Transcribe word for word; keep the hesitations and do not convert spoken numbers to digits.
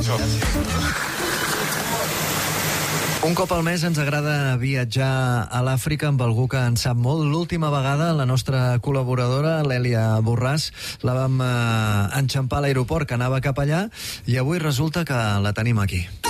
Penso. Un cop al mes ens agrada viatjar a l'Àfrica amb algú que en sap molt. L'última vegada la nostra col·laboradora, l'Èlia Borràs, la vam eh, enxampar a l'aeroport que anava cap allà i avui resulta que la tenim aquí.